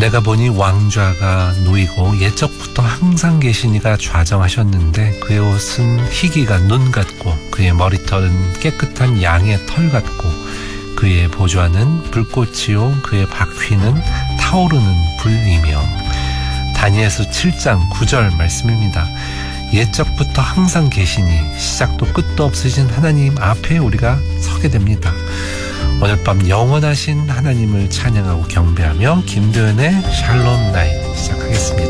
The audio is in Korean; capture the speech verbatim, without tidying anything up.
내가 보니 왕좌가 누이고 옛적부터 항상 계시니가 좌정하셨는데 그의 옷은 희기가 눈 같고 그의 머리털은 깨끗한 양의 털 같고 그의 보좌는 불꽃이요 그의 바퀴는 타오르는 불이며. 다니엘서 칠 장 구 절 말씀입니다. 옛적부터 항상 계시니 시작도 끝도 없으신 하나님 앞에 우리가 서게 됩니다. 오늘 밤 영원하신 하나님을 찬양하고 경배하며 김도연의 샬롬 나잇 시작하겠습니다.